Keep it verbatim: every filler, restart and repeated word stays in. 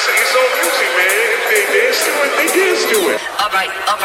It's, it's all music, man. If they dance to it, they dance to it. All right, all right.